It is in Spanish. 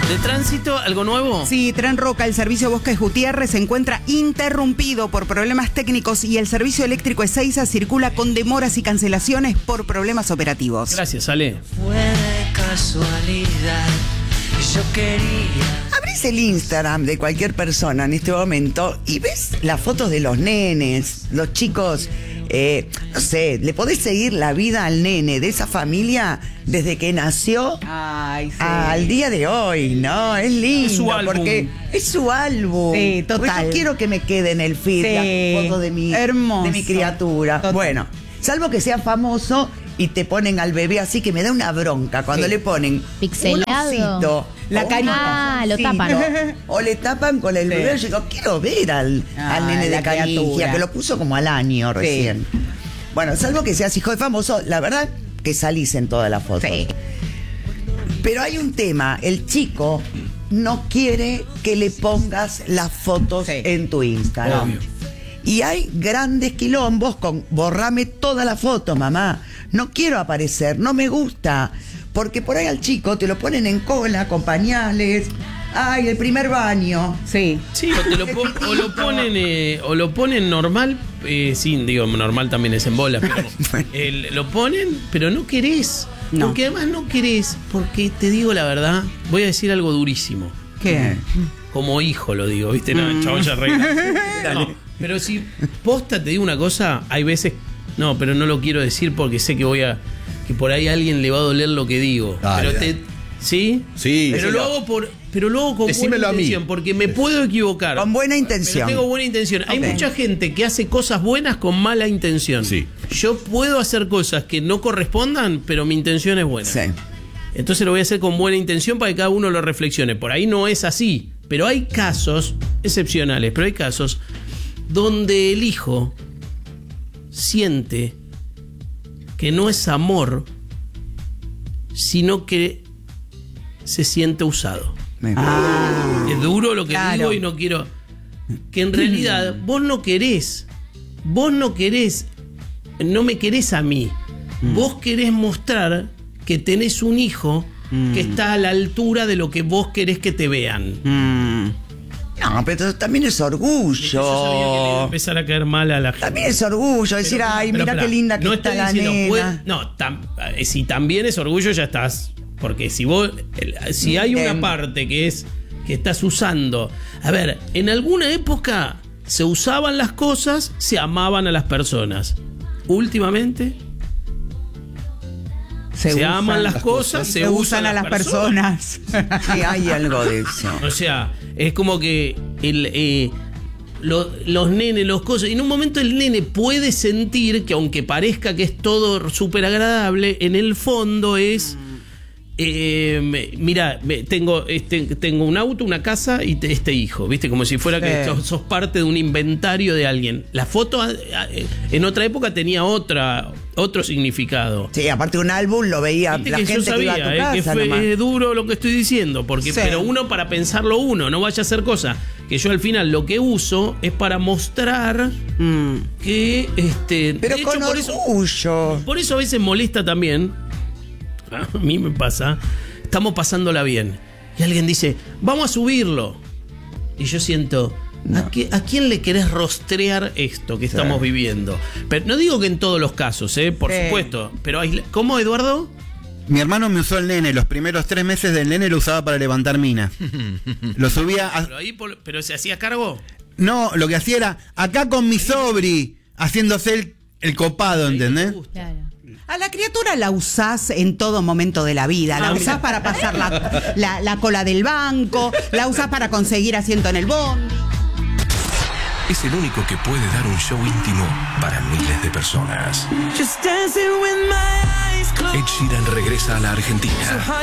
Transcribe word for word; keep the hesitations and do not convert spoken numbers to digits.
¿De tránsito algo nuevo? Sí, Tren Roca, el servicio Bosques Gutiérrez se encuentra interrumpido por problemas técnicos y el servicio eléctrico Ezeiza circula con demoras y cancelaciones por problemas operativos. Gracias, Ale. Fue de casualidad y yo quería... Abrís el Instagram de cualquier persona en este momento y ves las fotos de los nenes, los chicos... Eh, no sé, le podés seguir la vida al nene de esa familia desde que nació Ay, sí. al día de hoy, ¿no? Es lindo, Es su álbum. porque es su álbum. Sí, total. Porque yo quiero que me quede en el feed Sí. la foto de mi, Hermoso. de mi criatura. Total. Bueno, salvo que sea famoso y te ponen al bebé así, que me da una bronca cuando Sí. le ponen Pixelado. un osito, La o carita. Ah, lo sí, tapan. no, o le tapan con el Sí. bebé. Yo digo, quiero ver al, Ah, al nene la de Caricia, criatura. que lo puso como al año recién. Bueno, salvo que seas hijo de famoso, la verdad que salís en todas las fotos. Sí. Pero hay un tema, el chico no quiere que le pongas las fotos Sí. en tu Instagram. Obvio. Y hay grandes quilombos con borrame toda la foto, mamá. No quiero aparecer, no me gusta. Porque por ahí al chico te lo ponen en cola con pañales. Ay, el primer baño. Sí. Sí, o, te lo, pon- o lo ponen eh, o lo ponen normal, eh, sí, digo, normal también es en bolas, pero eh, lo ponen, pero no querés. No. Porque además no querés, porque te digo la verdad, voy a decir algo durísimo. ¿Qué? Como hijo lo digo, ¿viste? No, chavo, ya arregla. No, pero si posta te digo una cosa, hay veces, no, pero no lo quiero decir porque sé que voy a, que por ahí a alguien le va a doler lo que digo. Dale, pero dale. te, ¿sí? Sí. Pero lo hago por, pero lo hago con Decímelo buena a mí. intención, porque me puedo equivocar. Con buena intención. Pero tengo buena intención. Hay Ok. mucha gente que hace cosas buenas con mala intención. Sí. Yo puedo hacer cosas que no correspondan, pero mi intención es buena. Sí. Entonces lo voy a hacer con buena intención para que cada uno lo reflexione. Por ahí no es así, pero hay casos excepcionales, pero hay casos donde el hijo siente que no es amor, sino que se siente usado. Me- Es duro lo que Claro. digo y no quiero... Que en realidad vos no querés, vos no querés, no me querés a mí. Vos querés mostrar que tenés un hijo que está a la altura de lo que vos querés que te vean. Mm. No, pero también es Yo sabía que le iba a orgullo. empezar a caer mal a la gente. También es orgullo decir, Pero- ay, pero mira pará, qué linda que no está estoy la diciendo, nena. puede- no, tam- eh, si también es orgullo ya estás. Porque si vos, el- si hay una Bien. parte que es que estás usando, a ver, en alguna época se usaban las cosas, se amaban a las personas. Últimamente se, usan aman las cosas, se, se usan a las personas. Sí, hay algo de eso. O sea, es como que el, eh, lo- los nenes, los cosas. En un momento el nene puede sentir que, aunque parezca que es todo súper agradable, en el fondo es. Eh, me- mira, me- tengo, este, tengo un auto, una casa y te- este hijo, ¿viste? Como si fuera que Sí. sos, sos parte de un inventario de alguien. La foto a- a- en otra época tenía otra, otro significado. Sí, aparte un álbum lo veía Viste la que gente yo que iba a sabía tu eh, que casa fue nomás. eh, duro lo que estoy diciendo, porque Sí. pero uno para pensarlo uno, no vaya a hacer cosa que yo al final lo que uso es para mostrar Mm. que este Pero de hecho, con por eso, orgullo. por eso a veces molesta también. A mí me pasa, estamos pasándola bien y alguien dice, "Vamos a subirlo." Y yo siento, ¿a, qué- ¿a quién le querés rostrear esto que estamos viviendo? Pero no digo que en todos los casos, eh, por Sí. supuesto, pero hay, ¿cómo, Eduardo? Mi hermano me usó el nene, los primeros tres meses del nene lo usaba para levantar mina. Lo subía a... Pero ahí por- pero se hacía cargo. No, lo que hacía era acá con mi sobri, haciéndose el, el copado, ¿entendés? Claro. A la criatura la usás en todo momento de la vida. La Ah, usás mira. para pasar la, la- la cola del banco, la usás para conseguir asiento en el bondi. Es el único que puede dar un show íntimo para miles de personas. Just dancing with my eyes closed. Ed Sheeran regresa a la Argentina.